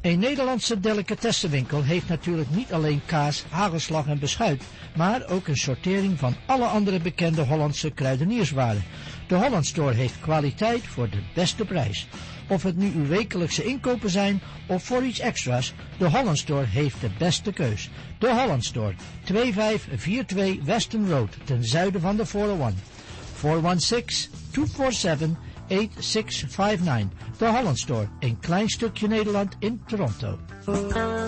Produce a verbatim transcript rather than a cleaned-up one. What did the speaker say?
Een Nederlandse delicatessenwinkel heeft natuurlijk niet alleen kaas, hagelslag en beschuit, maar ook een sortering van alle andere bekende Hollandse kruidenierswaren. De Holland Store heeft kwaliteit voor de beste prijs. Of het nu uw wekelijkse inkopen zijn of voor iets extra's, de Holland Store heeft de beste keus. De Holland Store, twee vijf vier twee Weston Road, ten zuiden van de vierhonderdéén. vier een zes, twee vier zeven, acht zes vijf negen. De Holland Store, een klein stukje Nederland in Toronto.